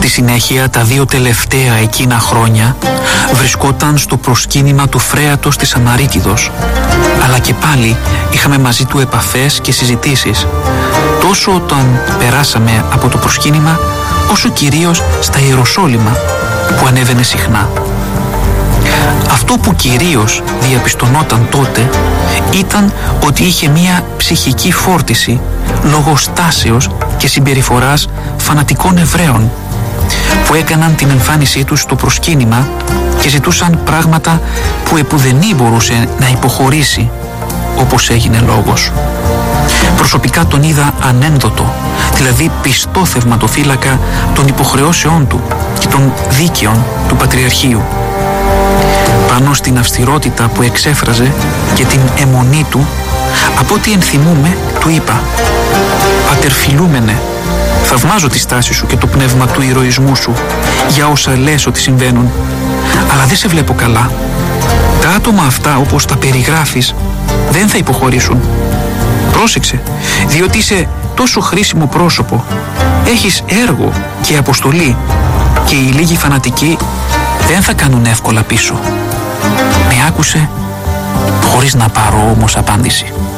συνέχεια, τα 2 τελευταία εκείνα χρόνια βρισκόταν στο προσκύνημα του Φρέατος της Αναρίτιδος, αλλά και πάλι είχαμε μαζί του επαφές και συζητήσεις, τόσο όταν περάσαμε από το προσκύνημα, όσο κυρίως στα Ιεροσόλυμα που ανέβαινε συχνά. Αυτό που κυρίως διαπιστωνόταν τότε ήταν ότι είχε μία ψυχική φόρτιση λόγω στάσεως και συμπεριφοράς φανατικών Εβραίων που έκαναν την εμφάνισή τους στο προσκύνημα και ζητούσαν πράγματα που επουδενή μπορούσε να υποχωρήσει, όπως έγινε λόγος. Προσωπικά τον είδα ανένδοτο, δηλαδή πιστό θευματοφύλακα των υποχρεώσεών του και των δίκαιων του Πατριαρχείου. Πάνω στην αυστηρότητα που εξέφραζε και την αιμονή του, από ό,τι ενθυμούμε, του είπα: «Πατερφιλούμενε, θαυμάζω τη στάση σου και το πνεύμα του ηρωισμού σου για όσα λες ότι συμβαίνουν, αλλά δεν σε βλέπω καλά. Τα άτομα αυτά, όπως τα περιγράφεις, δεν θα υποχωρήσουν. Πρόσεξε, διότι είσαι τόσο χρήσιμο πρόσωπο, έχεις έργο και αποστολή και οι λίγοι φανατικοί δεν θα κάνουν εύκολα πίσω». Με άκουσε χωρίς να πάρω όμως απάντηση.